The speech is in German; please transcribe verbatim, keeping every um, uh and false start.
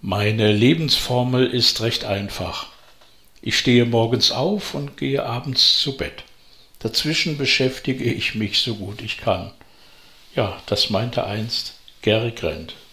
Meine Lebensformel ist recht einfach. Ich stehe morgens auf und gehe abends zu Bett. Dazwischen beschäftige ich mich so gut ich kann. Ja, das meinte einst Gary Grant.